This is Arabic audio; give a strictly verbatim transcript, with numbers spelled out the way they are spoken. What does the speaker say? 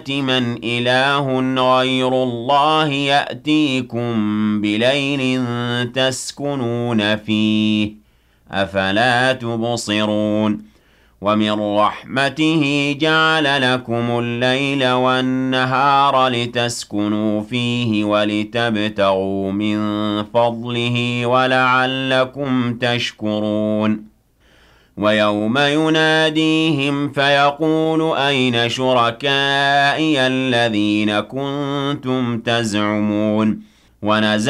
مَنْ إِلَٰهٌ غَيْرُ اللَّهِ يَأْتِيكُم بِلَيْلٍ تَسْكُنُونَ فِيهِ ۖ أَفَلَا تُبْصِرُونَ وَمِن رَّحْمَتِهِ جَعَلَ لَكُمُ اللَّيْلَ وَالنَّهَارَ لِتَسْكُنُوا فِيهِ وَلِتَبْتَغُوا مِن فَضْلِهِ وَلَعَلَّكُمْ تَشْكُرُونَ وَيَوْمَ يُنَادِيهِمْ فَيَقُولُ أَيْنَ شُرَكَائِيَ الَّذِينَ كُنتُمْ تَزْعُمُونَ ونزع